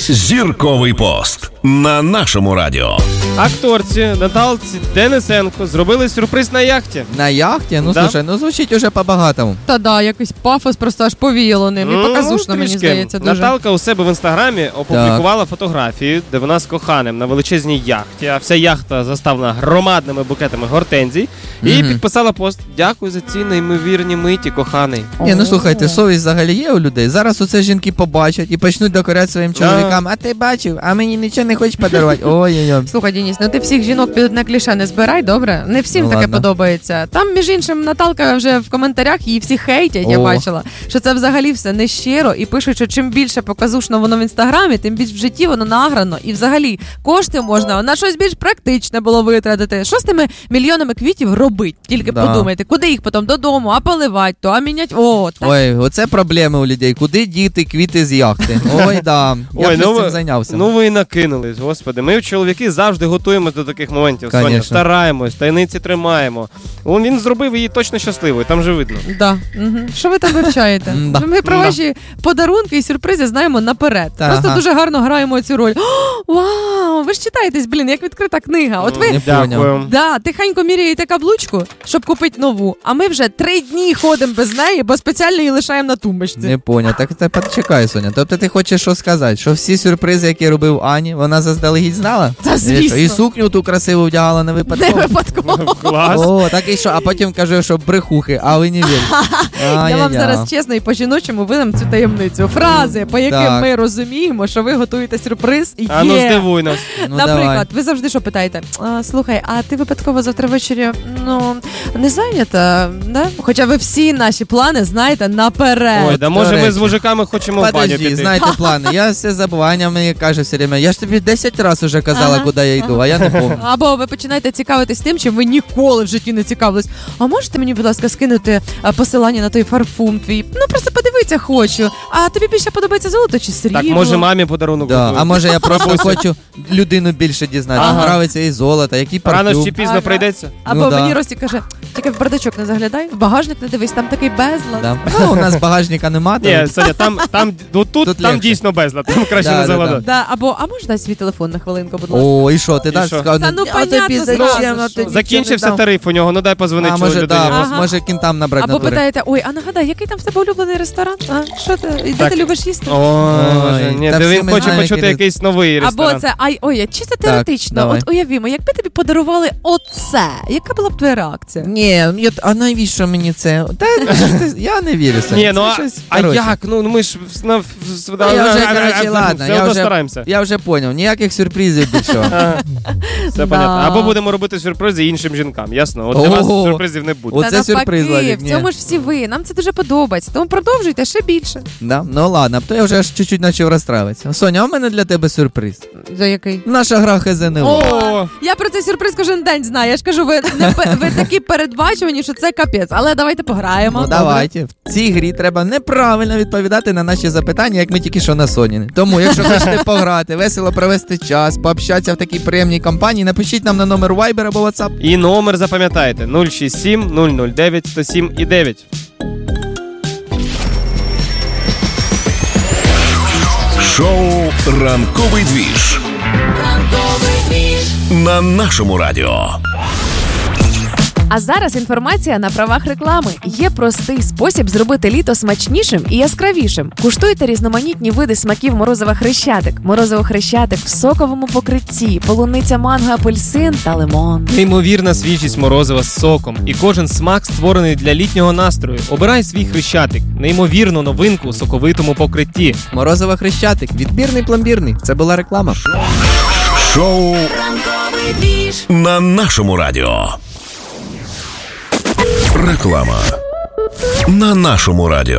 Зірковий пост на нашому радіо. Акторці Наталці Денисенко зробили сюрприз на яхті. На яхті? Ну, да. Слушай, звучить уже по-багатому. Та да, якийсь пафос просто аж повіяло ним. І показушно, мені здається, дуже. Наталка у себе в інстаграмі опублікувала фотографію, де вона з коханим на величезній яхті, а вся яхта заставлена громадними букетами гортензій. І підписала пост: «Дякую за ці неймовірні миті, коханий». Ні, ну слухайте, совість взагалі є у людей. Зараз оце жінки побачать і почнуть докоряти своїм чоловікам. А ти бачив, а мені нічого не хочеш подарувати. Ой-ой-ой. Слухай, Денис, ну ти всіх жінок під одне кліше не збирай, добре? Не всім таке подобається. Там, між іншим, Наталка вже в коментарях її всі хейтять, я бачила, що це взагалі все нещиро, і пишуть, що чим більше показушно воно в інстаграмі, тим більш в житті воно награно. І взагалі кошти можна на щось більш практичне було витратити. Що з тими мільйонами квітів робить? Тільки подумайте, куди їх потім додому, а поливати, то, а міняти. Ой, оце проблеми у людей. Куди діти квіти з яхти? Ой, да. Я б цим зайнявся. Ну ви і накинулись, господи. Ми, чоловіки, завжди готуємось до таких моментів. Конечно. Соня, стараємось, таємниці тримаємо. Він зробив її точно щасливою, там же видно. Да. Що ви там вивчаєте? Ми про ваші подарунки і сюрпризи знаємо наперед. Просто дуже гарно граємо цю роль. Вау, ви ж читаєтесь, як відкрита книга. От ви тихенько міряєте каблучку, щоб купити нову, а ми вже 3 дні ходимо без неї, бо спеціально її лишаємо на тумбочці. Не поняв. Так почекай, Соня. Тобто ти хочеш що сказати? Що всі сюрпризи, які робив Ані, вона заздалегідь знала? Та звісно. І сукню ту красиву вдягала не випадково. Не випадково. Клас. О, так і що? А потім каже, що брехухи, а ви не вірите. Я вам зараз чесно і по-жіночому видам цю таємницю. Фрази, по яким ми розуміємо, що ви готуєте сюрприз, є. А ну здивуй нас. Наприклад, ви завжди що питаєте? Слухай, а ти випадково завтра ввечері, не зайнята, да? Хоча ви всі наші плани знаєте наперед. Ой, да може ми з мужиками хочемо в баню піти. Знаєте плани, я все забув, Аня мені каже все время, я ж тобі 10 разів вже казала, куди я йду, а я не пам'ятаю. Або ви починаєте цікавитись тим, чим ви ніколи в житті не цікавились. А можете мені, будь ласка, скинути посилання на той парфум твій? Ну, просто подивитися хочу. А тобі більше подобається золото чи срібло? Так, може мамі подарунок готую. А може я просто хочу людину більше дізнатися. Нравиться їй золото, який парфум. Рано чи пізно прийдеться. Або мені Ростік каже, тільки в бардачок не заглядай, в багажник не дивись, там такий безлад. У нас багажника немає. Ні, Соня, там дійсно безлад, там краще не заладати. Або, а можеш дати свій телефон на хвилинку, будь ласка? О, і що, ти даш? Та ну, понятно, закінчився тариф у нього, дай позвонити людині. Може кінтам набрати на тури. Або питаєте, ой, а нагадай, який там в тебе улюблений ресторан? Що ти, де ти любиш їсти? Ні, де він хоче почути якийсь новий ресторан. Або це, чисто теоретично, от уявімо, якби тобі подарували оце, яка була б твоя реакція? Ні, а навіщо мені це? Я не вірю. Ні, а як? Ну ми ж стараємося. Я вже поняв, ніяких сюрпризів більше. Все понятно. Або будемо робити сюрпризи іншим жінкам, ясно? От для вас сюрпризів не буде. Оце сюрприз, Владик. В цьому ж всі ви, нам це дуже подобається, тому продовжуйте ще більше. Да? Ну ладно, то я вже аж чуть-чуть почав розстраюватися. Соня, а в мене для тебе сюрприз. За який? Наша гра ХЗНО. Я про цей сюрприз кожен день знаю. Я ж кажу, ви такі передбачувані, що це капець. Але давайте пограємо. Ну давайте. В цій грі треба неправильно відповідати на наші запитання, як ми тільки що на Соніни. Тому, якщо хочете пограти, весело провести час, пообщатися в такій приємній компанії, напишіть нам на номер Viber або WhatsApp. І номер запам'ятайте: 067 009 107 і 9. Шоу «Ранковий двіж» на нашому радіо. А зараз інформація на правах реклами. Є простий спосіб зробити літо смачнішим і яскравішим. Куштуйте різноманітні види смаків морозива Хрещатик. Морозиво Хрещатик в соковому покритті, полуниця, манго, апельсин та лимон. Неймовірна свіжість морозива з соком. І кожен смак створений для літнього настрою. Обирай свій Хрещатик. Неймовірну новинку у соковитому покритті. Морозиво Хрещатик. Відбірний, пломбірний. Це була реклама. Шоу на нашому радіо. Реклама на нашому радіо.